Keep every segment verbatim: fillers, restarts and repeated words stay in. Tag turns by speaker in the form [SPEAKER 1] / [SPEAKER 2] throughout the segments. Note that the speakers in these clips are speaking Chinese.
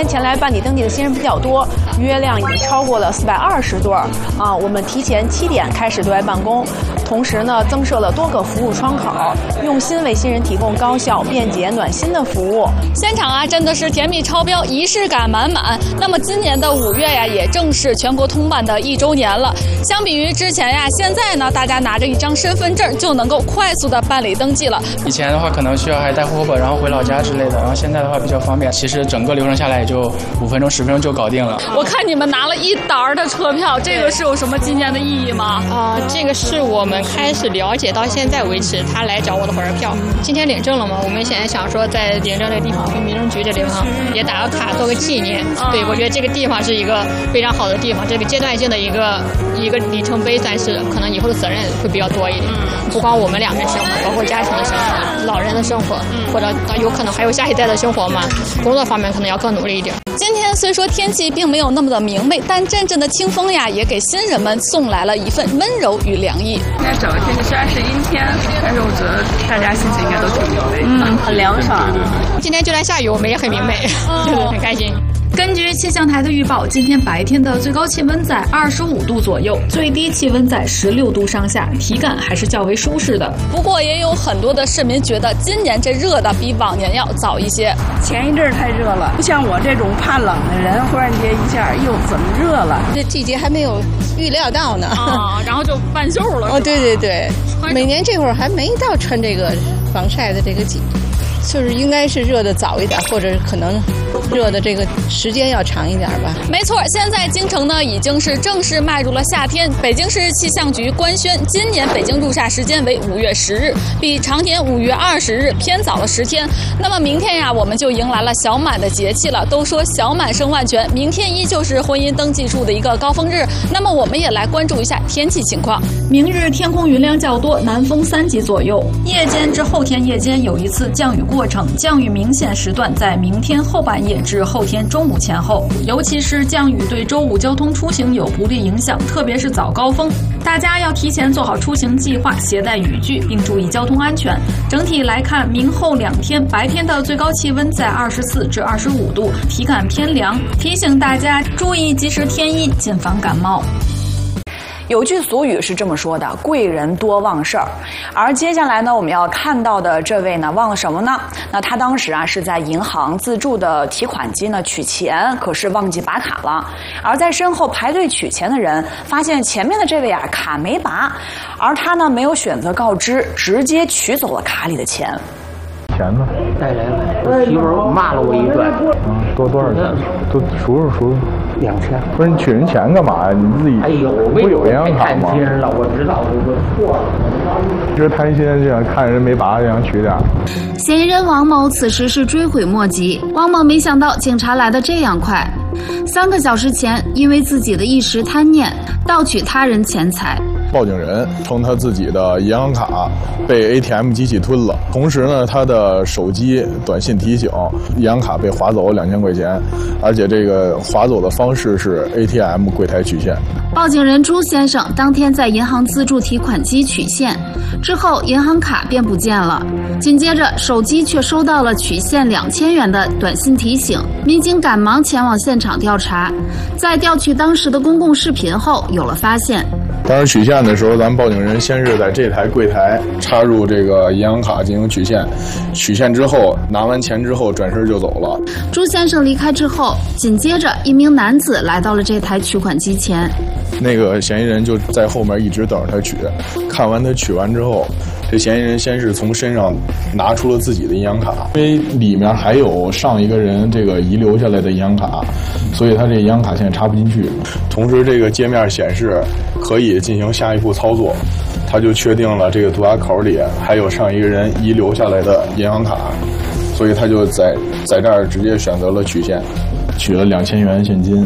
[SPEAKER 1] 天前来办理登记的新人比较多，约量已经超过了四百二十对儿啊。我们提前七点开始对外办公，同时呢，增设了多个服务窗口，用心为新人提供高效、便捷、暖心的服务。
[SPEAKER 2] 现场啊，真的是甜蜜超标，仪式感满满。那么今年的五月呀，也正是全国通办的一周年了。相比于之前呀，现在呢，大家拿着一张身份证就能够快速的办理登记了。
[SPEAKER 3] 以前的话，可能需要还带户口本，然后回老家之类的，然后现在的话比较方便。其实整个流程下来也就五分钟、十分钟就搞定了。
[SPEAKER 2] 我看你们拿了一沓儿的车票，这个是有什么纪念的意义吗？
[SPEAKER 4] 啊、呃，这个是我们开始了解到现在为止，他来找我的火车票。今天领证了嘛？我们现在想说，在领证这个地方，去民政局这地方也打个卡，做个纪念。对，我觉得这个地方是一个非常好的地方，这个阶段性的一个一个里程碑，但是可能以后的责任会比较多一点。不光我们两个人生活，包括家庭的生活、老人的生活，或者有可能还有下一代的生活嘛。工作方面可能要更努力一点。
[SPEAKER 2] 今天虽说天气并没有那么的明媚，但阵阵的清风呀，也给新人们送来了一份温柔与凉意。
[SPEAKER 5] 现在整个天气虽然是阴天，但是我觉得大家心情应该都挺明媚，
[SPEAKER 6] 嗯，很凉爽。
[SPEAKER 4] 今天就来下雨，我们也很明媚，哦、很开心。
[SPEAKER 7] 根据气象台的预报，今天白天的最高气温在二十五度左右，最低气温在十六度上下，体感还是较为舒适的。
[SPEAKER 2] 不过也有很多的市民觉得今年这热的比往年要早一些。
[SPEAKER 6] 前一阵太热了，不像我这种怕冷的人，忽然间一下又怎么热了？
[SPEAKER 8] 这季节还没有预料到呢，
[SPEAKER 2] 啊，然后就半袖了。
[SPEAKER 8] 哦，对对对，每年这会儿还没到穿这个防晒的这个季。就是应该是热的早一点，或者可能热的这个时间要长一点吧。
[SPEAKER 2] 没错，现在京城呢已经是正式迈入了夏天。北京市气象局官宣，今年北京入夏时间为五月十日，比常年五月二十日偏早了十天。那么明天呀，我们就迎来了小满的节气了。都说小满生万全，明天依旧是婚姻登记处的一个高峰日。那么我们也来关注一下天气情况。
[SPEAKER 7] 明日天空云量较多，南风三级左右。夜间至后天夜间有一次降雨过程，降雨明显时段在明天后半夜至后天中午前后，尤其是降雨对周五交通出行有不利影响，特别是早高峰，大家要提前做好出行计划，携带雨具，并注意交通安全。整体来看，明后两天白天的最高气温在二十四至二十五度，体感偏凉，提醒大家注意及时添衣，谨防感冒。
[SPEAKER 9] 有句俗语是这么说的，贵人多忘事儿。而接下来呢，我们要看到的这位呢，忘了什么呢？那他当时啊是在银行自助的提款机呢取钱，可是忘记拔卡了。而在身后排队取钱的人发现前面的这位啊卡没拔，而他呢没有选择告知，直接取走了卡里的钱。
[SPEAKER 10] 钱呢？
[SPEAKER 11] 带来了，我媳妇儿骂了我一顿。
[SPEAKER 10] 嗯，多多少钱？都数数数数。
[SPEAKER 11] 两千。
[SPEAKER 10] 不是你取人钱干嘛呀？你自己
[SPEAKER 11] 哎呦，
[SPEAKER 10] 不有银行卡吗？
[SPEAKER 11] 太天了，我知道我错了。
[SPEAKER 10] 就是贪心，就想看人没拔，就想取点。
[SPEAKER 12] 嫌疑人王某此时是追悔莫及。王某没想到警察来得这样快，三个小时前因为自己的一时贪念，盗取他人钱财。
[SPEAKER 10] 报警人称他自己的银行卡被 A T M 机器吞了，同时呢，他的手机短信提醒银行卡被划走两千块钱，而且这个划走的方式是 A T M 柜台取现。
[SPEAKER 12] 报警人朱先生当天在银行自助提款机取现之后，银行卡便不见了，紧接着手机却收到了取现两千元的短信提醒。民警赶忙前往现场调查，在调取当时的公共视频后有了发现。
[SPEAKER 10] 当时取现的时候，咱们报警人先是在这台柜台插入这个银行卡进行取现，取现之后拿完钱之后转身就走了。
[SPEAKER 12] 朱先生离开之后，紧接着一名男子来到了这台取款机前，
[SPEAKER 10] 那个嫌疑人就在后面一直等着他取。看完他取完之后，这嫌疑人先是从身上拿出了自己的银行卡，因为里面还有上一个人这个遗留下来的银行卡，所以他这银行卡现在插不进去。同时这个界面显示可以进行下一步操作，他就确定了这个读卡口里还有上一个人遗留下来的银行卡，所以他就在在这儿直接选择了取现，取了两千元现金。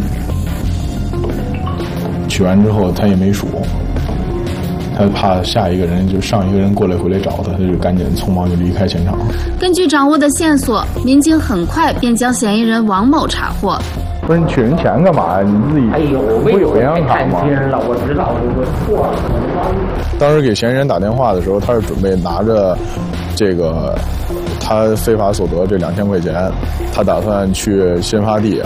[SPEAKER 10] 取完之后他也没数，他怕下一个人就上一个人过来回来找他，他就赶紧匆忙就离开现场。
[SPEAKER 12] 根据掌握的线索，民警很快便将嫌疑人王某查获。
[SPEAKER 10] 不是你取人钱干嘛呀？你自己
[SPEAKER 11] 哎呦，
[SPEAKER 10] 不有银行卡吗？
[SPEAKER 11] 了，我知道我错了。
[SPEAKER 10] 当时给嫌疑人打电话的时候，他是准备拿着这个他非法所得这两千块钱，他打算去新发地